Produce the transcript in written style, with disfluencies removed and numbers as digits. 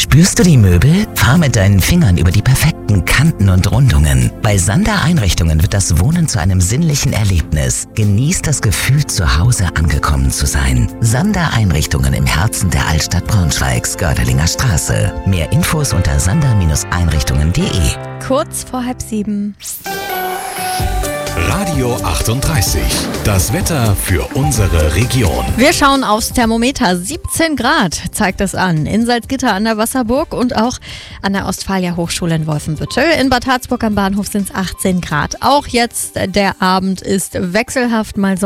Spürst du die Möbel? Fahr mit deinen Fingern über die perfekten Kanten und Rundungen. Bei Sander Einrichtungen wird das Wohnen zu einem sinnlichen Erlebnis. Genieß das Gefühl, zu Hause angekommen zu sein. Sander Einrichtungen im Herzen der Altstadt Braunschweigs, Gördelinger Straße. Mehr Infos unter sander-einrichtungen.de. Kurz vor 6:30. Radio 38. Das Wetter für unsere Region. Wir schauen aufs Thermometer. 17 Grad zeigt es an. In Salzgitter an der Wasserburg und auch an der Ostfalia Hochschule in Wolfenbüttel. In Bad Harzburg am Bahnhof sind es 18 Grad. Auch jetzt der Abend ist wechselhaft, mal